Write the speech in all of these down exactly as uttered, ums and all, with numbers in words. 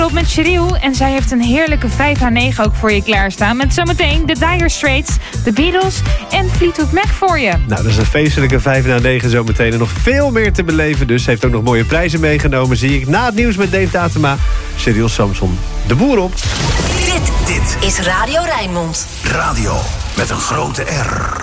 Op met Cheryl en zij heeft een heerlijke vijf à negen ook voor je klaarstaan. Met zometeen de Dire Straits, de Beatles en Fleetwood Mac voor je. Nou, dat is een feestelijke vijf na negen zometeen. En nog veel meer te beleven, dus heeft ook nog mooie prijzen meegenomen. Zie ik na het nieuws met Dave Datema, Cheryl Samson, de boer op. Dit, dit is Radio Rijnmond. Radio met een grote R.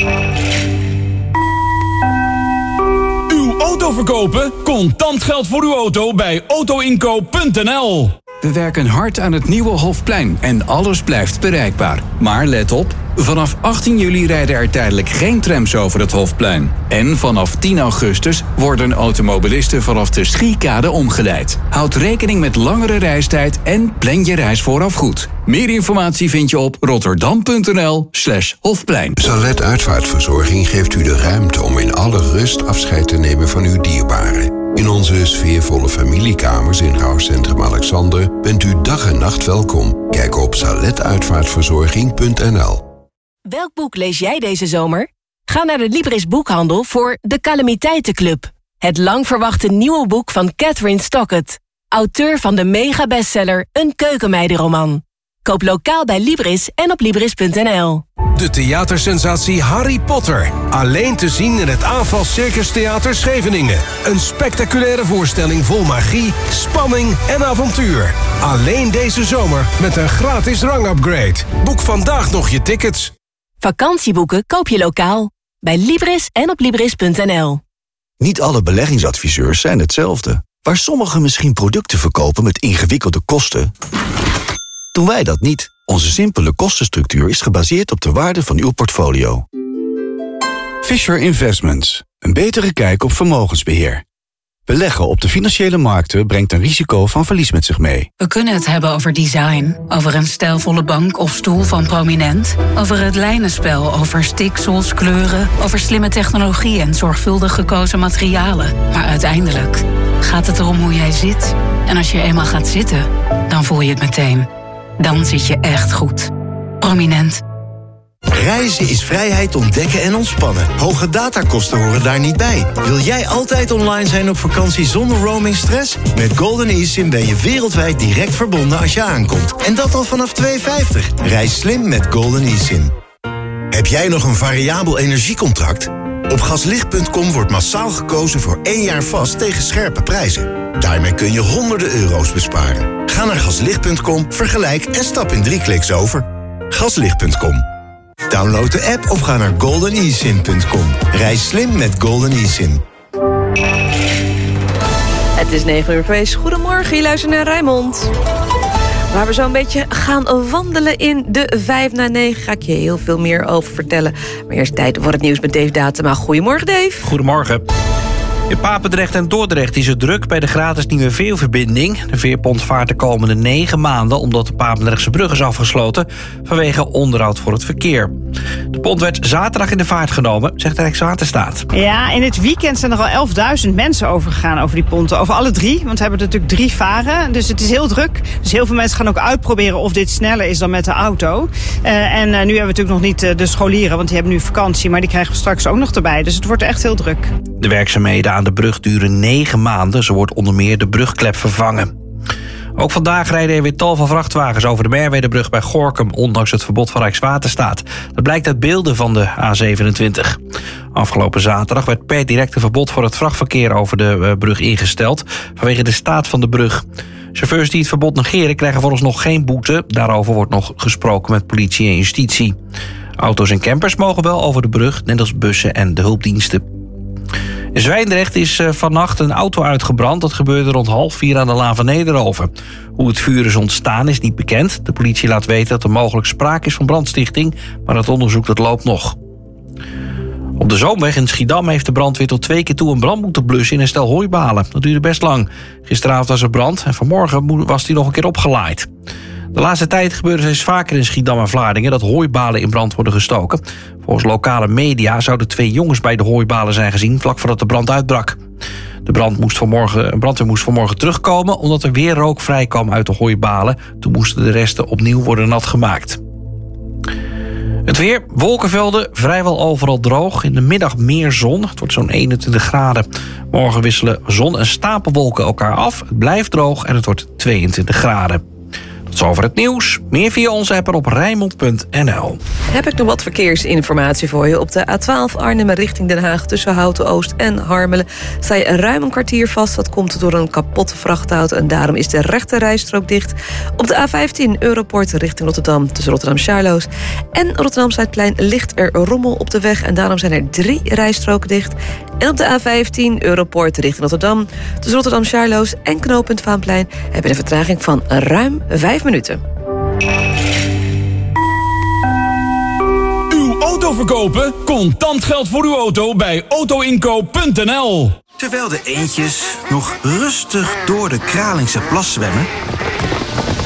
Auto verkopen? Contant geld voor uw auto bij autoinkoop punt n l. We werken hard aan het nieuwe Hofplein en alles blijft bereikbaar. Maar let op, vanaf achttien juli rijden er tijdelijk geen trams over het Hofplein. En vanaf tien augustus worden automobilisten vanaf de Schiekade omgeleid. Houd rekening met langere reistijd en plan je reis vooraf goed. Meer informatie vind je op rotterdam punt n l slash Hofplein. Salet Uitvaartverzorging geeft u de ruimte om in alle rust afscheid te nemen van uw dierbaren. In onze sfeervolle familiekamers in Rouwcentrum Alexander bent u dag en nacht welkom. Kijk op salet uitvaartverzorging punt n l. Welk boek lees jij deze zomer? Ga naar de Libris Boekhandel voor De Calamiteitenclub. Het lang verwachte nieuwe boek van Catherine Stockett. Auteur van de mega-bestseller Een keukenmeidenroman. Koop lokaal bij Libris en op libris punt n l. De theatersensatie Harry Potter. Alleen te zien in het Aanval Circus Theater Scheveningen. Een spectaculaire voorstelling vol magie, spanning en avontuur. Alleen deze zomer met een gratis rangupgrade. Boek vandaag nog je tickets. Vakantieboeken koop je lokaal. Bij Libris en op libris punt n l. Niet alle beleggingsadviseurs zijn hetzelfde. Waar sommigen misschien producten verkopen met ingewikkelde kosten, doen wij dat niet. Onze simpele kostenstructuur is gebaseerd op de waarde van uw portfolio. Fisher Investments. Een betere kijk op vermogensbeheer. Beleggen op de financiële markten brengt een risico van verlies met zich mee. We kunnen het hebben over design, over een stijlvolle bank of stoel van Prominent, over het lijnenspel, over stiksels, kleuren, over slimme technologie en zorgvuldig gekozen materialen. Maar uiteindelijk gaat het erom hoe jij zit. En als je eenmaal gaat zitten, dan voel je het meteen. Dan zit je echt goed. Prominent. Reizen is vrijheid ontdekken en ontspannen. Hoge datakosten horen daar niet bij. Wil jij altijd online zijn op vakantie zonder roamingstress? Met Golden eSIM ben je wereldwijd direct verbonden als je aankomt. En dat al vanaf twee euro vijftig. Reis slim met Golden eSIM. Heb jij nog een variabel energiecontract? Op gaslicht punt com wordt massaal gekozen voor één jaar vast tegen scherpe prijzen. Daarmee kun je honderden euro's besparen. Ga naar gaslicht punt com, vergelijk en stap in drie kliks over. gaslicht punt com. Download de app of ga naar golden e sim punt com. Reis slim met Golden eSIM. Het is negen uur geweest. Goedemorgen, je luistert naar Rijnmond. Waar we zo een beetje gaan wandelen in de vijf na negen... ga ik je heel veel meer over vertellen. Maar eerst tijd voor het nieuws met Dave Datema. Goedemorgen, Dave. Goedemorgen. In Papendrecht en Dordrecht is het druk bij de gratis nieuwe veerverbinding. De veerpont vaart de komende negen maanden omdat de Papendrechtse brug is afgesloten vanwege onderhoud voor het verkeer. De pont werd zaterdag in de vaart genomen, zegt de Rijkswaterstaat. Ja, in het weekend zijn er al elfduizend mensen overgegaan over die ponten. Over alle drie, want we hebben er natuurlijk drie varen. Dus het is heel druk. Dus heel veel mensen gaan ook uitproberen of dit sneller is dan met de auto. Uh, en uh, nu hebben we natuurlijk nog niet uh, de scholieren, want die hebben nu vakantie. Maar die krijgen we straks ook nog erbij. Dus het wordt echt heel druk. De werkzaamheden aan de brug duren negen maanden. Zo wordt onder meer de brugklep vervangen. Ook vandaag rijden er weer tal van vrachtwagens over de Merwedebrug bij Gorinchem, ondanks het verbod van Rijkswaterstaat. Dat blijkt uit beelden van de A zevenentwintig. Afgelopen zaterdag werd per direct een verbod voor het vrachtverkeer over de brug ingesteld, vanwege de staat van de brug. Chauffeurs die het verbod negeren krijgen vooralsnog geen boete. Daarover wordt nog gesproken met politie en justitie. Auto's en campers mogen wel over de brug, net als bussen en de hulpdiensten. In Zwijndrecht is vannacht een auto uitgebrand. Dat gebeurde rond half vier aan de Laan van Nederhoven. Hoe het vuur is ontstaan is niet bekend. De politie laat weten dat er mogelijk sprake is van brandstichting, maar het onderzoek dat loopt nog. Op de Zoomweg in Schiedam heeft de brandweer tot twee keer toe een brand moeten blussen in een stel hooibalen. Dat duurde best lang. Gisteravond was er brand en vanmorgen was die nog een keer opgelaaid. De laatste tijd gebeurde steeds vaker in Schiedam en Vlaardingen dat hooibalen in brand worden gestoken. Volgens lokale media zouden twee jongens bij de hooibalen zijn gezien vlak voordat de brand uitbrak. De brand moest vanmorgen, brandweer moest vanmorgen terugkomen omdat er weer rook vrijkwam uit de hooibalen. Toen moesten de resten opnieuw worden nat gemaakt. Het weer, wolkenvelden, vrijwel overal droog. In de middag meer zon, het wordt zo'n eenentwintig graden. Morgen wisselen zon en stapelwolken elkaar af. Het blijft droog en het wordt tweeëntwintig graden. Tot zover het nieuws. Meer via onze app en op Rijnmond punt n l. Heb ik nog wat verkeersinformatie voor je. Op de A twaalf Arnhem richting Den Haag tussen Houten Oost en Harmelen sta je ruim een kwartier vast. Dat komt door een kapotte vrachtauto en daarom is de rechte rijstrook dicht. Op de A vijftien Europort richting Rotterdam tussen Rotterdam-Charloes en Rotterdam-Zuidplein ligt er rommel op de weg en daarom zijn er drie rijstroken dicht. En op de A vijftien Europort richting Rotterdam tussen Rotterdam-Charloes en knooppunt Vaanplein heb je een vertraging van ruim vijf minuten. Uw auto verkopen? Contant geld voor uw auto bij auto inkoop punt n l. Terwijl de eendjes nog rustig door de Kralingse plas zwemmen,